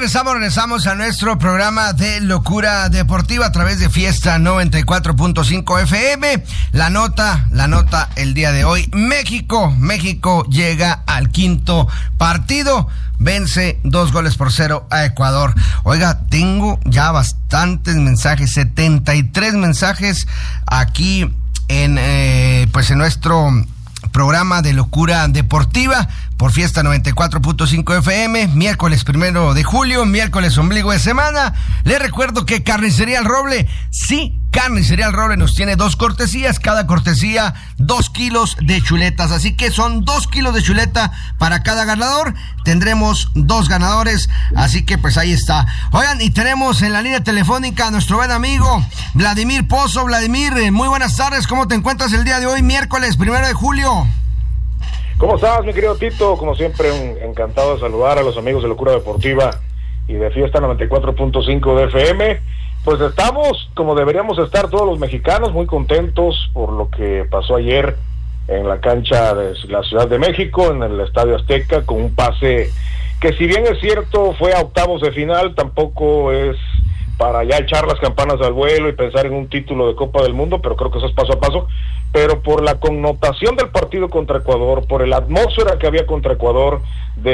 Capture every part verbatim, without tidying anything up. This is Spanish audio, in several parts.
regresamos, regresamos a nuestro programa de Locura Deportiva a través de Fiesta noventa y cuatro punto cinco F M. La nota, la nota el día de hoy. México, México llega al quinto partido. Vence dos goles por cero a Ecuador. Oiga, tengo ya bastantes mensajes, setenta y tres mensajes aquí en, eh, pues en nuestro programa de Locura Deportiva por Fiesta noventa y cuatro punto cinco F M, miércoles primero de julio, miércoles ombligo de semana. Les recuerdo que Carnicería El Roble, sí, Carnicería El Roble nos tiene dos cortesías, cada cortesía dos kilos de chuletas, así que son dos kilos de chuleta para cada ganador, tendremos dos ganadores, así que pues ahí está. Oigan, y tenemos en la línea telefónica a nuestro buen amigo Vladimir Pozo. Vladimir, muy buenas tardes, ¿cómo te encuentras el día de hoy, miércoles primero de julio? ¿Cómo estás, mi querido Tito? Como siempre, un, encantado de saludar a los amigos de Locura Deportiva y de Fiesta noventa y cuatro punto cinco de F M. Pues estamos, como deberíamos estar todos los mexicanos, muy contentos por lo que pasó ayer en la cancha de la Ciudad de México, en el Estadio Azteca, con un pase que, si bien es cierto, fue a octavos de final, tampoco es para ya echar las campanas al vuelo y pensar en un título de Copa del Mundo, pero creo que eso es paso a paso. Pero por la connotación del partido contra Ecuador, por la atmósfera que había contra Ecuador,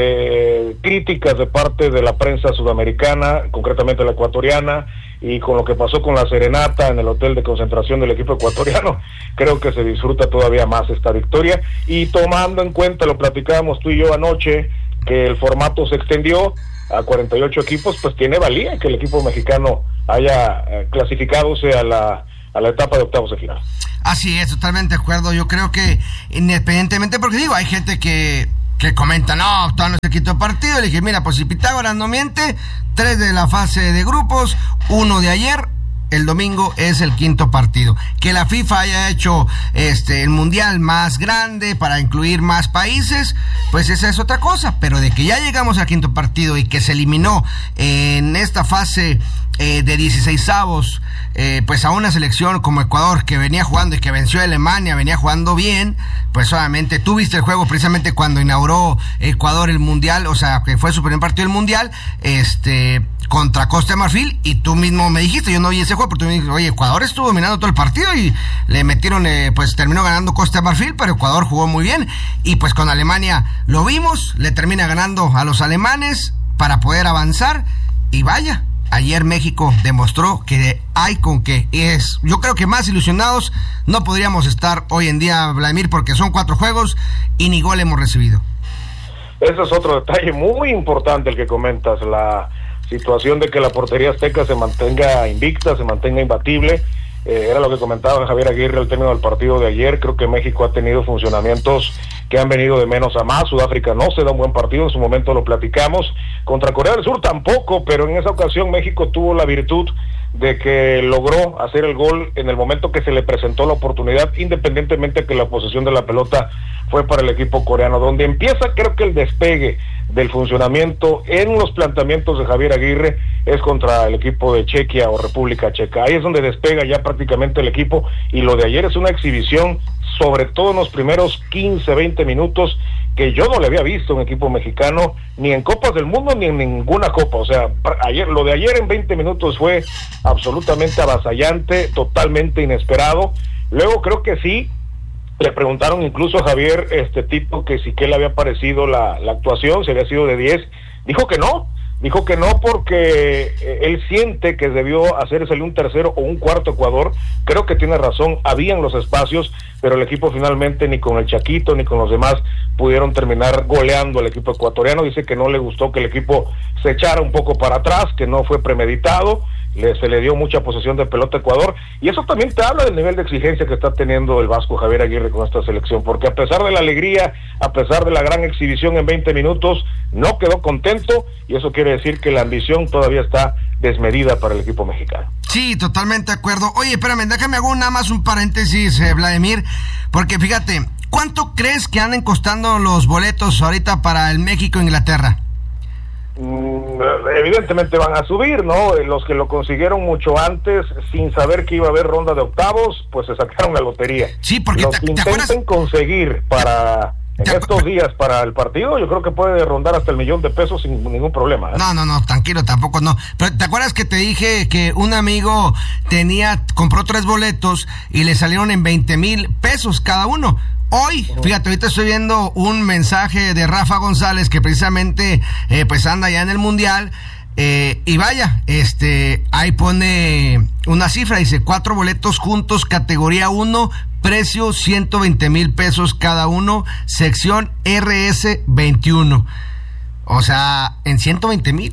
de críticas de parte de la prensa sudamericana, concretamente la ecuatoriana, y con lo que pasó con la serenata en el hotel de concentración del equipo ecuatoriano, creo que se disfruta todavía más esta victoria, y tomando en cuenta, lo platicábamos tú y yo anoche, que el formato se extendió a cuarenta y ocho equipos, pues tiene valía que el equipo mexicano haya eh, clasificadose a la a la etapa de octavos de final. Así es, totalmente de acuerdo. Yo creo que independientemente, porque digo, hay gente que, que comenta, no, todo no es el quinto partido. Le dije, mira, pues si Pitágoras no miente, tres de la fase de grupos, uno de ayer, el domingo es el quinto partido. Que la FIFA haya hecho este el mundial más grande para incluir más países, pues esa es otra cosa, pero de que ya llegamos al quinto partido y que se eliminó en esta fase eh, de dieciseisavos, eh, pues a una selección como Ecuador, que venía jugando y que venció a Alemania, venía jugando bien, pues obviamente tú viste el juego precisamente cuando inauguró Ecuador el mundial, o sea, que fue su primer partido del mundial, este contra Costa de Marfil, y tú mismo me dijiste, yo no vi ese juego, pero tú me dijiste, oye, Ecuador estuvo dominando todo el partido y le metieron, eh, pues terminó ganando Costa de Marfil, pero Ecuador jugó muy bien, y pues con Alemania lo vimos, le termina ganando a los alemanes para poder avanzar, y vaya, ayer México demostró que hay con qué. Es, yo creo que más ilusionados no podríamos estar hoy en día, Vladimir, porque son cuatro juegos y ni gol hemos recibido. Ese es otro detalle muy importante el que comentas, la situación de que la portería azteca se mantenga invicta, se mantenga imbatible. Eh, era lo que comentaba Javier Aguirre al término del partido de ayer. Creo que México ha tenido funcionamientos que han venido de menos a más. Sudáfrica no se da un buen partido, en su momento lo platicamos. Contra Corea del Sur tampoco, pero en esa ocasión México tuvo la virtud de que logró hacer el gol en el momento que se le presentó la oportunidad, independientemente de que la posesión de la pelota fue para el equipo coreano. Donde empieza, creo que el despegue del funcionamiento en los planteamientos de Javier Aguirre es contra el equipo de Chequia o República Checa. Ahí es donde despega ya prácticamente el equipo, y lo de ayer es una exhibición, sobre todo en los primeros quince, veinte minutos, que yo no le había visto un equipo mexicano, ni en Copas del Mundo, ni en ninguna copa. O sea, ayer, lo de ayer en veinte minutos fue absolutamente avasallante, totalmente inesperado. Luego creo que sí, le preguntaron incluso a Javier, este tipo, que si que le había parecido la, la actuación, si había sido de diez, dijo que no, dijo que no porque eh, él siente que debió hacérsele un tercero o un cuarto Ecuador. Creo que tiene razón, habían los espacios, pero el equipo finalmente ni con el Chaquito ni con los demás pudieron terminar goleando al equipo ecuatoriano. Dice que no le gustó que el equipo se echara un poco para atrás, que no fue premeditado, le, se le dio mucha posesión de pelota a Ecuador, y eso también te habla del nivel de exigencia que está teniendo el Vasco Javier Aguirre con esta selección, porque a pesar de la alegría, a pesar de la gran exhibición en veinte minutos, no quedó contento, y eso quiere decir que la ambición todavía está desmedida para el equipo mexicano. Sí, totalmente de acuerdo. Oye, espérame, déjame hago nada más un paréntesis, eh, Vladimir, porque fíjate, ¿cuánto crees que anden costando los boletos ahorita para el México-Inglaterra? Evidentemente van a subir, ¿no? Los que lo consiguieron mucho antes, sin saber que iba a haber ronda de octavos, pues se sacaron la lotería. Sí, porque los te, que ¿te intenten acuerdas? conseguir para en estos días para el partido, yo creo que puede rondar hasta el millón de pesos sin ningún problema, ¿eh? No, no, no, tranquilo, tampoco no. Pero ¿te acuerdas que te dije que un amigo tenía, compró tres boletos y le salieron en veinte mil pesos cada uno? Hoy, uh-huh. fíjate, ahorita estoy viendo un mensaje de Rafa González que precisamente eh, pues anda ya en el Mundial. Eh, y vaya, este, ahí pone una cifra, dice cuatro boletos juntos, categoría uno, precio ciento veinte mil pesos cada uno, sección R S veintiuno. O sea, en ciento veinte mil.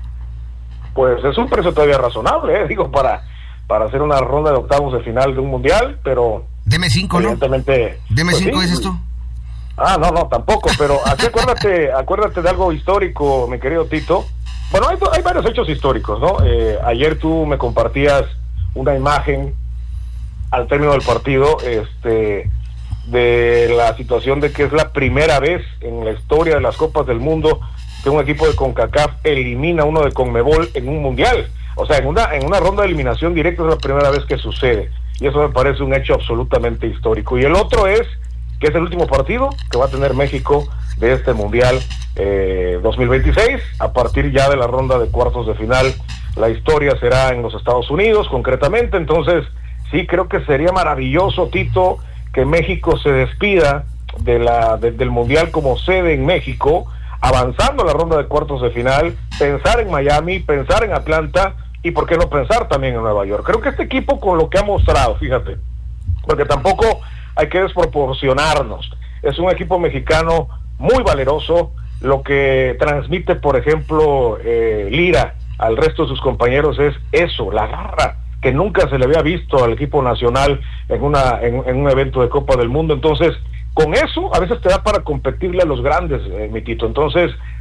Pues es un precio todavía razonable, ¿eh? Digo, para, para hacer una ronda de octavos de final de un mundial, pero... Deme cinco, ¿no? Evidentemente... Deme pues cinco, sí. ¿dices tú? Ah, no, no, tampoco, pero aquí acuérdate, acuérdate de algo histórico, mi querido Tito. Bueno, hay, hay varios hechos históricos, ¿no? Eh, ayer tú me compartías una imagen al término del partido, este, de la situación de que es la primera vez en la historia de las Copas del Mundo que un equipo de CONCACAF elimina a uno de CONMEBOL en un mundial. O sea, en una, en una ronda de eliminación directa es la primera vez que sucede. Y eso me parece un hecho absolutamente histórico. Y el otro es que es el último partido que va a tener México de este mundial eh, dos mil veintiséis. A partir ya de la ronda de cuartos de final, la historia será en los Estados Unidos, concretamente. Entonces, sí, creo que sería maravilloso, Tito, que México se despida de la de, del mundial como sede en México, avanzando a la ronda de cuartos de final, pensar en Miami, pensar en Atlanta, y por qué no pensar también en Nueva York. Creo que este equipo, con lo que ha mostrado, fíjate, porque tampoco hay que desproporcionarnos, es un equipo mexicano muy valeroso. Lo que transmite, por ejemplo, eh, Lira al resto de sus compañeros es eso, la garra que nunca se le había visto al equipo nacional en una en, en un evento de Copa del Mundo. Entonces, con eso a veces te da para competirle a los grandes, eh, mi Tito. Entonces,